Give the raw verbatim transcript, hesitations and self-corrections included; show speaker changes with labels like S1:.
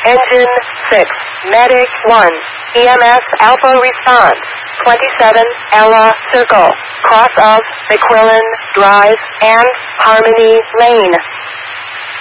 S1: Engine six, Medic one, E M S Alpha response, twenty-seven, Ella Circle, cross of McQuillan Drive and Harmony Lane.